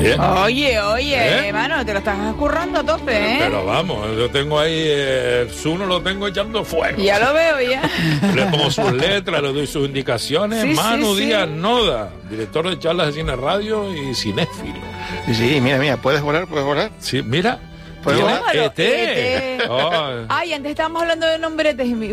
Bien. Oye, mano, te lo estás currando a tope, ¿eh? Pero vamos, yo tengo ahí, el Zuno lo tengo echando fuego. Ya lo veo, ya. Le pongo sus letras, le doy sus indicaciones. Sí, Manu sí, Díaz sí. Noda, director de charlas de cine radio y cinéfilo. Sí, mira, ¿puedes volar? Sí, mira. ¿Puedo Tiene volar? Tómalo, ET. ET. Oh. Ay, antes estábamos hablando de nombretes y